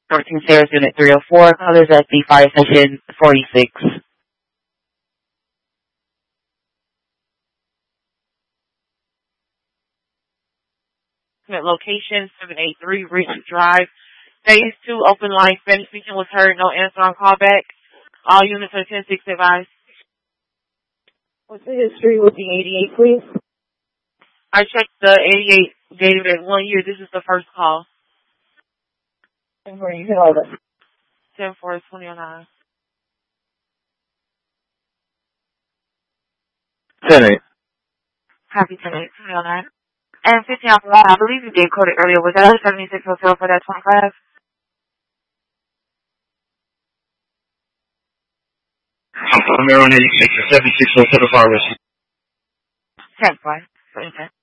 14 Stairs, Unit 304. Colors at the fire station 46. Location 783 Ridge Drive. Phase 2 open line. Spanish speaking was heard. No answer on callback. All units are 10-6 advised. What's the history with the 88, please? I checked the 88 gave it 1 year. This is the first call. And where you called it? 10-4-2009. 10-8. Copy 10-8-2009. And 15 off the line, I believe you did code it earlier. Was that a 76 hotel for that 25? Maryland 86 or 76 hotel pharmacy. 10-5.